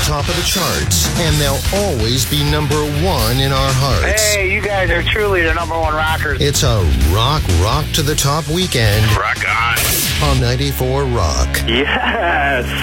top of the charts, and they'll always be number one in our hearts. Hey, you guys are truly the number one rockers. It's a rock to the top weekend. Rock on. On 94 Rock. Yes.